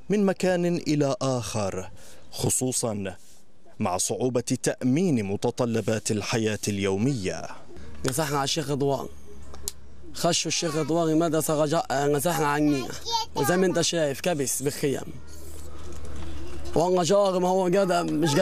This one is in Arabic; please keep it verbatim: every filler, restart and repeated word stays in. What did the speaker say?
من مكان إلى آخر، خصوصا مع صعوبة تأمين متطلبات الحياة اليومية. نزحنا على الشيخ رضوان، خشوا الشيخ رضوان المدرسة رجاء نزحنا عنينا، وزي ما انت شايف كبس بالخيم، والله جار ما هو قادر مش